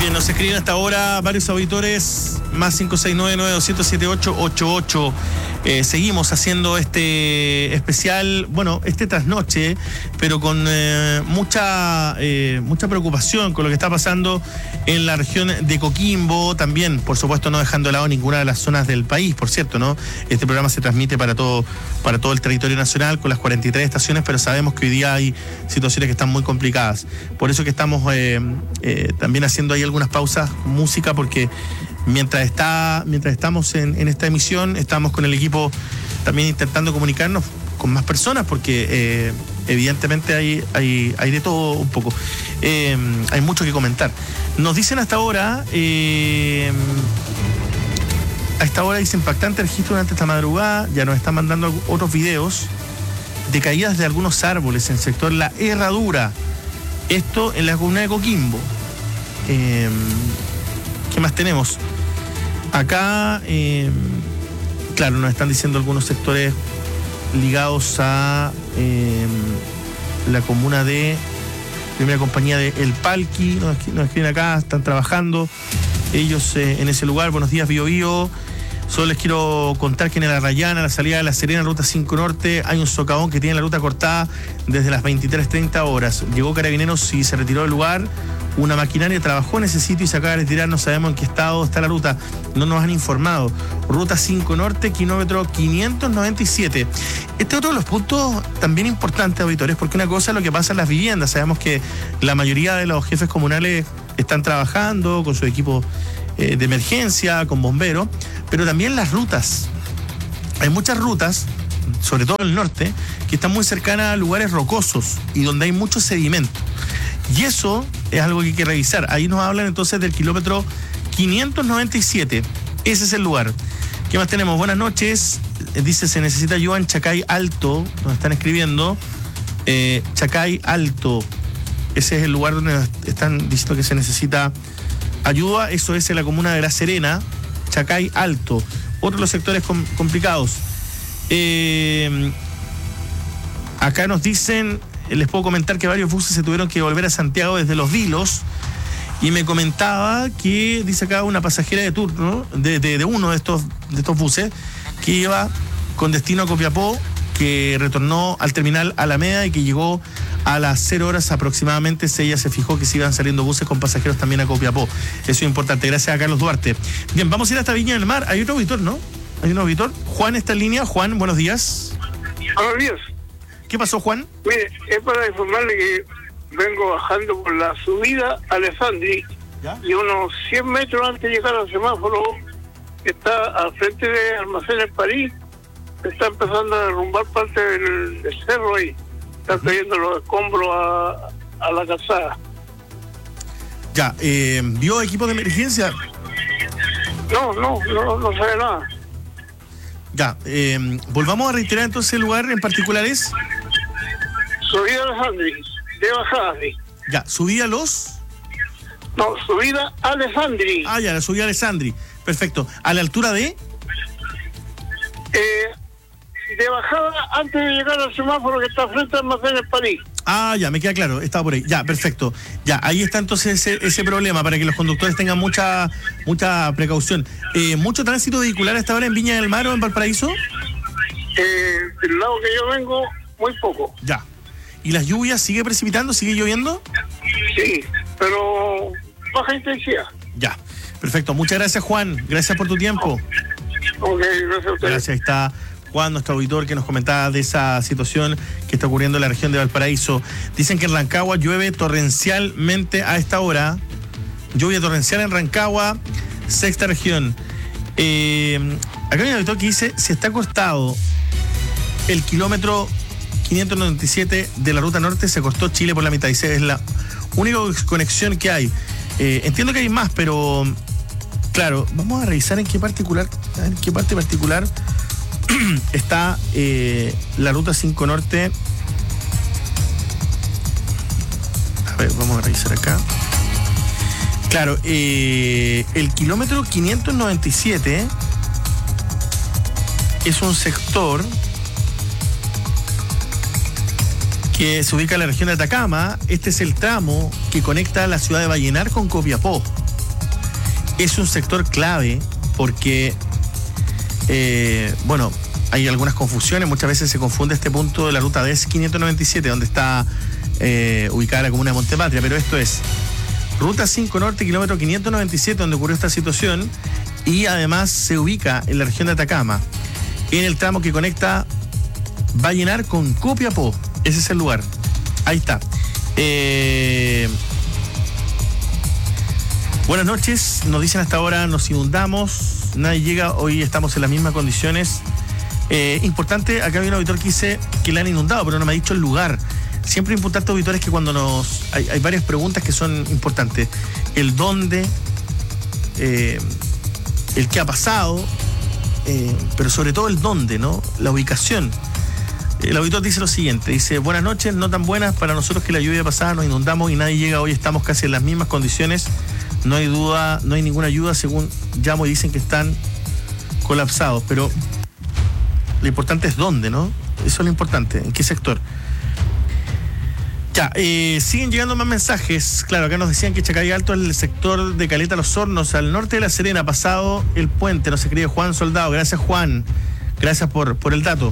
Bien, nos escriben hasta ahora varios auditores, más 569-9207-888. Seguimos haciendo este especial, bueno, este trasnoche, pero con mucha preocupación con lo que está pasando en la región de Coquimbo, también, por supuesto, no dejando de lado ninguna de las zonas del país, por cierto, ¿no? Este programa se transmite para todo el territorio nacional con las 43 estaciones, pero sabemos que hoy día hay situaciones que están muy complicadas. Por eso que estamos también haciendo ahí algunas pausas, música, porque mientras estamos en esta emisión, estamos con el equipo también intentando comunicarnos con más personas, porque evidentemente hay de todo un poco. Hay mucho que comentar. Nos dicen hasta ahora, a esta hora dice impactante registro durante esta madrugada, ya nos están mandando otros videos de caídas de algunos árboles en el sector La Herradura, esto en la comuna de Coquimbo. ¿Qué más tenemos? Acá, claro, nos están diciendo algunos sectores ligados a la comuna de primera compañía de El Palqui, nos escriben acá, están trabajando ellos en ese lugar. Buenos días, Bío Bío. Solo les quiero contar que en el Arrayán, a la salida de La Serena, ruta 5 Norte, hay un socavón que tiene la ruta cortada desde las 23:30 horas. Llegó Carabineros y se retiró del lugar. Una maquinaria trabajó en ese sitio y se acaba de retirar. No sabemos en qué estado está la ruta. No nos han informado. Ruta 5 Norte, kilómetro 597. Este es otro de los puntos también importantes, auditores, porque una cosa es lo que pasa en las viviendas. Sabemos que la mayoría de los jefes comunales están trabajando con su equipo de emergencia, con bomberos, pero también las rutas. Hay muchas rutas, sobre todo en el norte, que están muy cercanas a lugares rocosos y donde hay mucho sedimento. Y eso es algo que hay que revisar. Ahí nos hablan entonces del kilómetro 597. Ese es el lugar. ¿Qué más tenemos? Buenas noches. Dice, se necesita ayuda en Chacay Alto. Nos están escribiendo. Chacay Alto. Ese es el lugar donde están diciendo que se necesita ayuda. Eso es en la comuna de La Serena. Chacay Alto. Otro de los sectores complicados. Acá nos dicen... Les puedo comentar que varios buses se tuvieron que volver a Santiago desde Los Vilos. Y me comentaba que, dice acá, una pasajera de turno de uno de estos buses que iba con destino a Copiapó, que retornó al terminal Alameda y que llegó a las 0 horas aproximadamente. Ella se fijó que se iban saliendo buses con pasajeros también a Copiapó. Eso es importante. Gracias a Carlos Duarte. Bien, vamos a ir hasta Viña del Mar. Hay otro auditor, ¿no? Hay un auditor. Juan está en línea. Juan, buenos días. Buenos días. ¿Qué pasó, Juan? Mire, es para informarle que vengo bajando por la subida a Alessandri, ¿ya? Y unos 100 metros antes de llegar al semáforo, que está al frente de Almacenes París, está empezando a derrumbar parte del cerro ahí. Están trayendo los escombros a la calzada. Ya, ¿vio equipo de emergencia? No sabe nada. Ya, volvamos a reiterar entonces el lugar en particular es... Subida a Alessandri, de bajada, sí. Ya, ¿subida a los...? No, subida a Alessandri. Ah, ya, la subida a Alessandri. Perfecto. ¿A la altura de...? De bajada antes de llegar al semáforo que está frente al Almacenes París. Ah, ya, me queda claro, estaba por ahí. Ya, perfecto. Ya, ahí está entonces ese problema para que los conductores tengan mucha precaución. ¿Mucho tránsito vehicular hasta ahora en Viña del Mar o en Valparaíso? Del lado que yo vengo, muy poco. Ya. ¿Y las lluvias sigue precipitando, sigue lloviendo? Sí, pero baja intensidad. Ya, perfecto. Muchas gracias, Juan. Gracias por tu tiempo. Ok, gracias a ustedes. Gracias, ahí está Juan, nuestro auditor, que nos comentaba de esa situación que está ocurriendo en la región de Valparaíso. Dicen que en Rancagua llueve torrencialmente a esta hora. Lluvia torrencial en Rancagua, sexta región. Acá hay un auditor que dice, si está cortado el kilómetro 597 de la ruta norte, se cortó Chile por la mitad. Dice, es la única conexión que hay. Entiendo que hay más, pero claro, vamos a revisar en qué parte particular está la ruta 5 Norte. A ver, vamos a revisar acá. Claro, el kilómetro 597 es un sector que se ubica en la región de Atacama. Este es el tramo que conecta la ciudad de Vallenar con Copiapó. es un sector clave porque, bueno, hay algunas confusiones. Muchas veces se confunde este punto de la ruta DES 597, donde está ubicada la comuna de Montepatria, pero esto es ruta 5 Norte, kilómetro 597, donde ocurrió esta situación, y además se ubica en la región de Atacama, en el tramo que conecta Vallenar con Copiapó. Ese es el lugar. Ahí está. Buenas noches, nos dicen hasta ahora nos inundamos, nadie llega, hoy estamos en las mismas condiciones. Importante, acá hay un auditor que dice que le han inundado, pero no me ha dicho el lugar. Siempre es importante, auditores, que cuando hay varias preguntas que son importantes. El dónde, el qué ha pasado, pero sobre todo el dónde, ¿no? La ubicación. El auditor dice lo siguiente, dice: buenas noches, no tan buenas para nosotros que la lluvia pasada nos inundamos y nadie llega, hoy estamos casi en las mismas condiciones, no hay duda, no hay ninguna ayuda, según llamo y dicen que están colapsados, pero lo importante es dónde, ¿no? Eso es lo importante, en qué sector. Ya, siguen llegando más mensajes. Claro, acá nos decían que Chacay Alto es el sector de Caleta Los Hornos, al norte de La Serena, pasado el puente, nos escribe Juan Soldado. Gracias, Juan, gracias por el dato.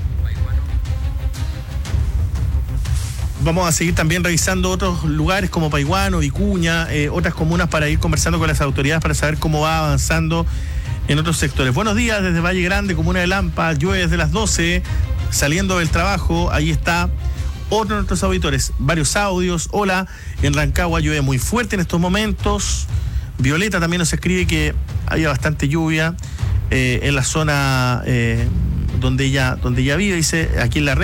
Vamos a seguir también revisando otros lugares como Paihuano, Vicuña, otras comunas, para ir conversando con las autoridades para saber cómo va avanzando en otros sectores. Buenos días desde Valle Grande, comuna de Lampa. Llueve desde las 12, saliendo del trabajo. Ahí está otro de nuestros auditores. Varios audios. Hola, en Rancagua llueve muy fuerte en estos momentos. Violeta también nos escribe que había bastante lluvia en la zona donde ella vive. Dice, aquí en la